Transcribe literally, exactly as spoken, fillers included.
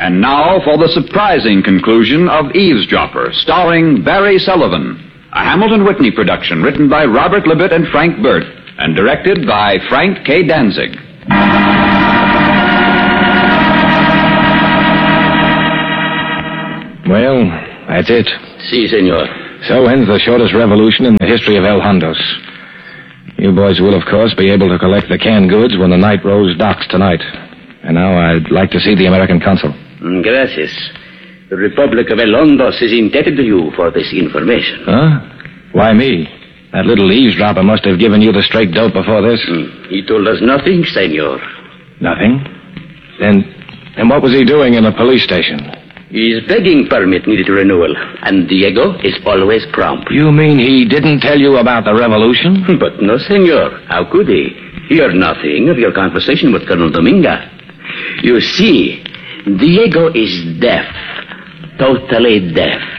And now for the surprising conclusion of Eavesdropper, starring Barry Sullivan. A Hamilton Whitney production written by Robert Levitt and Frank Burt and directed by Frank K. Danzig. Well, that's it. Si, senor. So ends the shortest revolution in the history of El Hondos. You boys will, of course, be able to collect the canned goods when the Night Rose docks tonight. And now I'd like to see the American consul. Gracias. The Republic of El Hondos is indebted to you for this information. Huh? Why me? That little eavesdropper must have given you the straight dope before this. Mm. He told us nothing, senor. Nothing? Then, then what was he doing in the police station? His begging permit needed renewal, and Diego is always prompt. You mean he didn't tell you about the revolution? But no, senor. How could he? He heard nothing of your conversation with Colonel Dominga. You see, Diego is deaf. Totally deaf.